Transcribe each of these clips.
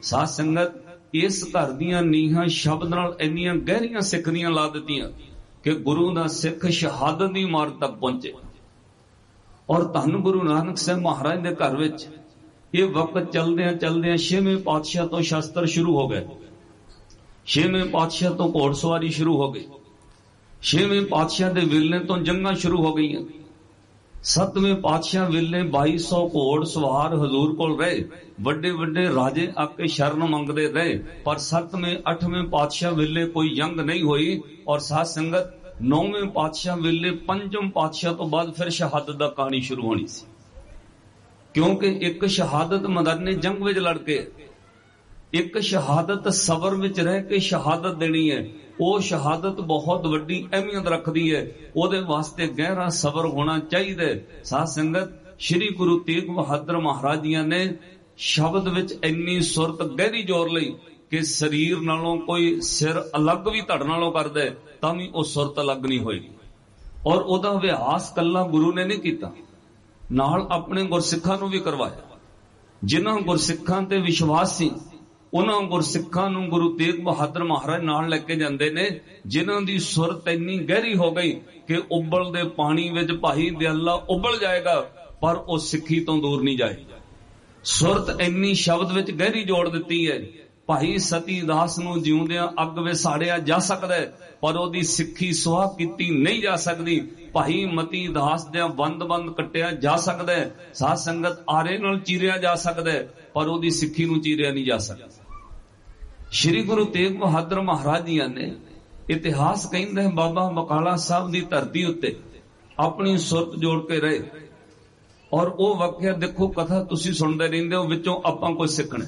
ਸਾਧ ਸੰਗਤ इस घर दीयां नीहां शब्द नाल इन्नियां गहरियां सिखदियां ला दित्तियां कि गुरु दा सिख शहादत दी इमारत तक पहुंचे। और धन गुरु नानक साहब महाराज दे घर विच ये वक्त चलदियां चलदियां 6वें पातशाह तो शस्त्र शुरू हो गए, 6वें पातशाह तो घोड़सवारी शुरू हो गई, 6वें पातशाह दे वेले तो जंगां शुरू हो गईयां, 7वें पातशाह वेले 2200 घोड़ सवार हजूर कोल रहे, वड्डे वड्डे राजे आके शरण मंगदे रहे, पर 7वें 8वें पातशाह वेले कोई जंग नहीं हुई। और साध संगत 9वें पातशाह वेले 5वें पातशाह तो बाद फिर शहादत दा कहानी शुरू होनी सी, क्योंकि एक शहादत मदन ने जंग विच लड़ के, एक शहादत सबर विच रह के शहादत देनी है। वो शहादत बहुत वड्डी अहमियत रखती है, ਉਹਦੇ वास्ते गहरा सबर होना चाहिए। साध संगत श्री गुरु तेग बहादुर महाराज जी ने शब्द विच इन्नी सुरत गहरी जोर लई कि शरीर नालों कोई सिर अलग भी धड़ नालों कर दे तां भी वो सुरत अलग नहीं होएगी। और ਉਹਦਾ अभ्यास कल्ला गुरु ने नहीं कीता, नाल अपने गुरसिखां नूं भी करवाया। जिन्हां गुरसिखां ते विश्वास सी उन्हां गुरसिखां नूं गुरु तेग बहादुर महाराज नाल लैके जांदे ने, जिन्हां दी सुरत इन्नी गहरी हो गई कि उबलदे पानी विच भाई दयाला उबल जाएगा पर वो सिक्खी तो दूर नहीं जाएगा। सुरत इन्नी शब्द विच गहरी जोड़ दित्ती है। भाई सती दास नूं जिउंदियां अग विसाड़िया जा सकदा है पर ओदी सिक्खी सुआह कीती नहीं जा सकदी। भाई मती दास दे बंद बंद कट्टिया जा सकदा है, साध संगत आरे नाल चीरिया जा सकदा है पर ओदी सिक्खी नूं चीरिया नहीं जा सकदा। श्री गुरु तेग बहादुर महाराज जी ने इतिहास कहंदा है बाबा बकाला साहब दी धरती उत्ते अपनी सुरत जोड़ के रहे। और वो वाकिया देखो, कथा तुसी सुनदे रहिंदे हो, विचों आपां कुछ सिੱਖਣਾ।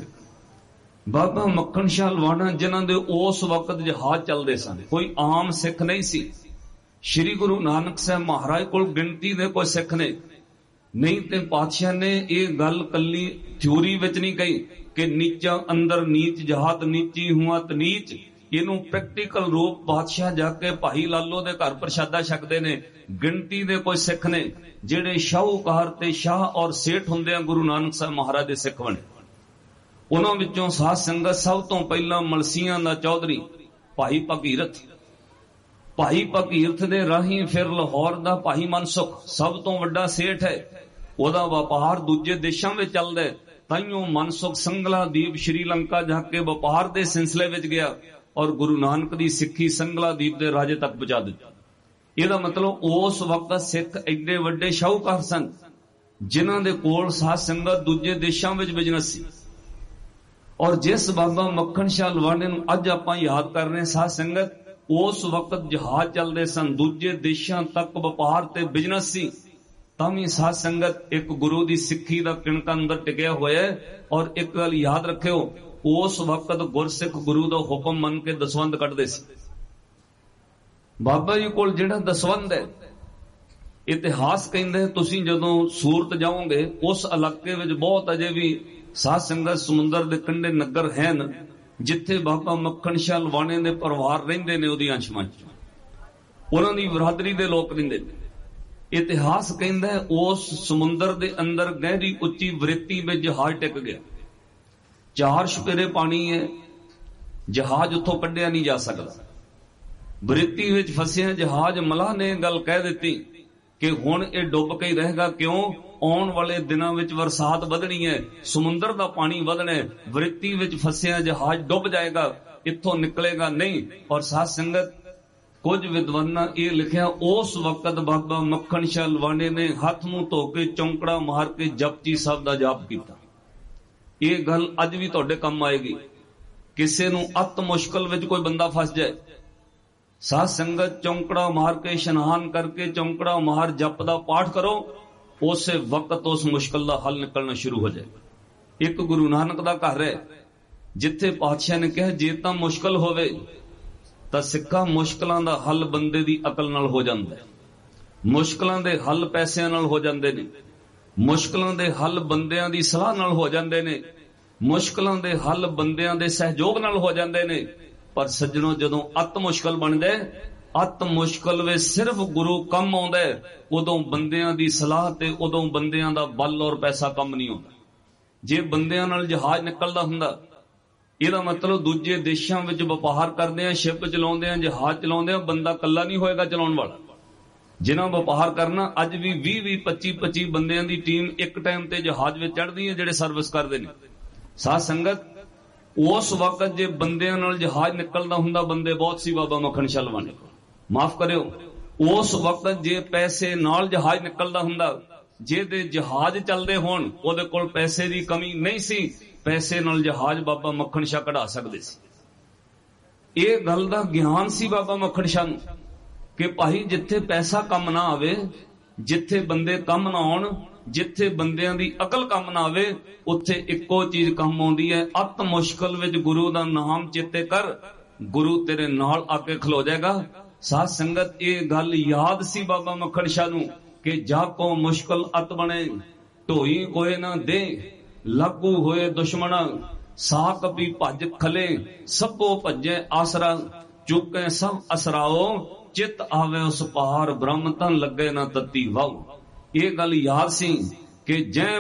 बाबा मक्खन शाह लवाना जिन्हां दे उस वक्त जहाज चलदे सन, कोई आम सिख नहीं सी। श्री गुरु नानक साहब महाराज कोल गिनती दे कोई सिख ने नहीं, ते पातशाह ने ये गल कल्ली थ्योरी विच नहीं कही कि नीचा अंदर नीच जहात नीची हुआ त नीच। इनू प्रैक्टिकल रूप बादशाह जाके भाई लालो दे घर प्रशादा छकदे ने। गिनती दे कोई सिख ने जेड़े शाहूकार ते शाह और सेठ हुंदे गुरु नानक साहब महाराज दे सिख बने। उन्हां विचों साध संगत सब तो पहला मलसियां दा चौधरी भाई भगीरथ, भाई भगीरथ दे राही फिर लाहौर दा भाई मनसुख सब तो वड्डा सेठ है। ओदा व्यापार दूजे देशां विच चलदा है, ताइयों मनसुख संगला दीप श्रीलंका जाके व्यापार दे सिलसिले विच गया और गुरु नानक दी सिक्खी संगला दीप दे राजे तक पहुंचा दी। ਇਹਦਾ मतलब उस वक्त सिख एडे वड्डे शाहूकार सन जिन्हां दे कोल साध संगत दूजे देशां विच बिजनेस सी। और जिस बाबा मक्खन शाह लवाने नूं अज आपां याद कर रहे साध संगत, उस वक्त जहाज चलदे सन, दूजे देशां तक व्यापार ते बिजनेस सी। तां भी साध संगत एक गुरु दी सिक्खी दा किणका अंदर टिकिया होया। और एक गल याद रखियो, उस वक्त गुरसिख गुरु दा हुक्म मन के दसवंध कढदे सी। बाबा जी कोल जिहड़ा दसवंध है, इतिहास कहंदे तुसीं जदों सूरत जाओगे उस इलाके विच बहुत अजे भी साध संगत समुंदर दे कंढे नगर हैन जिथे बाबा मक्खन शाह लवाने दे परिवार रहिंदे ने, ओदी अंशमां उन्हां दी बरादरी दे लोक रहिंदे ने। इतिहास कहंदा है उस समुंदर दे अंदर गहरी उच्ची वृत्ति में जहाज टिक गया। 4 छपेरे पानी है, जहाज उत्थों कढिया नहीं जा सकता। वृत्ति विच फसिया जहाज मलाह ने गल कह दित्ती कि हुण ये डुब के ही रहेगा। क्यों? आउण वाले दिनां विच बरसात वधनी है, समुंदर दा पानी वधना है, वृत्ति विच फसिया जहाज डुब जाएगा, इत्थों निकलेगा नहीं। और साध संगत कुछ विद्वाना ये लिखिया उस वक्त बाबा मक्खन शाह लवाने ने हाथ मुंह धो के चौंकड़ा मार के जपजी साहब दा जाप कीता। ये गल अज भी तुहाडे काम आएगी। किसे नूं अत मुश्किल विच कोई बंदा फस जाए, साध संगत चौंकड़ा मार के इशनान करके चौंकड़ा मार जप दा पाठ करो, उस वक्त उस मुश्किल दा हल निकलना शुरू हो जाए। एक गुरु नानक दा घर है जिथे पातशाह ने कहा जे तां मुश्किल होवे तां सिक्खा मुश्किलां दा हल बंदे दी अकल नाल हो जांदा है। मुश्किलां दे हल पैसिਆਂ नाल हो जांदे ने, मुश्किलां दे हल बंदियां दी सलाह नाल हो जांदे ने, मुश्किलां दे हल बंदियां दे सहयोग नाल हो जांदे ने। पर सज्जणों जदों अत मुश्किल बनदे, अत मुश्किल वे सिर्फ गुरु कम आउंदा है, उदों बंदियां दी सलाह ते उदों बंदियां दा बल और पैसा कम नहीं आउंदा। जे बंदियां नाल जहाज निकलदा हुंदा ਇਹਦਾ ਮਤਲਬ ਦੂਜੇ ਦੇਸ਼ਾਂ ਵਿੱਚ ਵਪਾਰ ਕਰਦੇ ਆ, ਸ਼ਿਪ ਚਲਾਉਂਦੇ ਆ, ਜਹਾਜ਼ ਚਲਾਉਂਦੇ ਆ, ਬੰਦਾ ਇਕੱਲਾ ਨਹੀਂ ਹੋਏਗਾ ਚਲਾਉਣ ਵਾਲਾ। ਜਿਨ੍ਹਾਂ ਵਪਾਰ ਕਰਨਾ ਅੱਜ ਵੀ 20-20, 25-25 ਬੰਦਿਆਂ ਦੀ ਟੀਮ ਇੱਕ ਟਾਈਮ ਤੇ ਜਹਾਜ਼ ਵਿੱਚ ਚੜ੍ਹਦੀ ਹੈ, ਜਿਹੜੇ ਸਰਵਿਸ ਕਰਦੇ ਨੇ। ਸਾਧ ਸੰਗਤ, ਉਸ ਵਕਤ ਜੇ ਬੰਦਿਆਂ ਨਾਲ ਜਹਾਜ਼ ਨਿਕਲਦਾ ਹੁੰਦਾ, ਬੰਦੇ ਬਹੁਤ ਸੀ ਬਾਬਾ ਮੱਖਣ ਸ਼ਾਹ ਲਵਾਣੇ ਕੋਲ, ਮਾਫ ਕਰਿਓ, ਉਸ ਵਕਤ ਜੇ ਪੈਸੇ ਨਾਲ ਜਹਾਜ਼ ਨਿਕਲਦਾ ਹੁੰਦਾ, ਜਿਹਦੇ ਜਹਾਜ਼ ਚੱਲਦੇ ਹੋਣ, ਉਹਦੇ ਕੋਲ ਪੈਸੇ ਦੀ ਕਮੀ ਨਹੀਂ ਸੀ, ਪੈਸੇ ਨਾਲ ਜਹਾਜ਼ ਬਾਬਾ ਮੱਖਣ ਸ਼ਾਹ ਕਢਾ ਸਕਦੇ ਸੀ। ਇਹ ਗੱਲ ਦਾ ਗਿਆਨ ਸੀ ਬਾਬਾ ਮੱਖਣ ਸ਼ਾਹ ਨੂੰ ਕਿ ਭਾਈ ਜਿੱਥੇ ਪੈਸਾ ਕੰਮ ਨਾ ਆਵੇ, ਜਿੱਥੇ ਬੰਦੇ ਕੰਮ ਨਾ ਆਉਣ, ਜਿੱਥੇ ਬੰਦਿਆਂ ਦੀ ਅਕਲ ਕੰਮ ਨਾ ਆਵੇ, ਉੱਥੇ ਇੱਕੋ ਚੀਜ਼ ਕੰਮ ਆਉਂਦੀ ਹੈ, ਅਤ ਮੁਸ਼ਕਲ ਵਿੱਚ ਗੁਰੂ ਦਾ ਨਾਮ ਚੇਤੇ ਕਰ, ਗੁਰੂ ਤੇਰੇ ਨਾਲ ਆ ਕੇ ਖਲੋ ਜਾਏਗਾ। ਸਾਧ ਸੰਗਤ, ਇਹ ਗੱਲ ਯਾਦ ਸੀ ਬਾਬਾ ਮੱਖਣ ਸ਼ਾਹ ਨੂੰ ਕਿ ਜਾ ਕੋ ਮੁਸ਼ਕਲ ਅਤ ਬਣੇ, ਢੋਈ ਕੋਏ ਨਾ ਦੇ, ਲਾਗੂ ਹੋਏ ਦੁਸ਼ਮਣਾ, ਸਾਕ ਵੀ ਭੱਜ ਖਲੇ, ਸਭੋ ਭੱਜੇ ਆਸਰਾ, ਚੁੱਕੇ ਸਭ ਅਸਰਾਓ, ਚਿਤ ਆਵੇ ਉਸ ਪਾਰ, ਬ੍ਰਹਮ ਤਾਂ ਲੱਗੇ ਨਾ ਤਤੀ ਵਾਹੂ। ਇਹ ਗੱਲ ਯਾਦ ਸੀ ਕਿ ਜੈ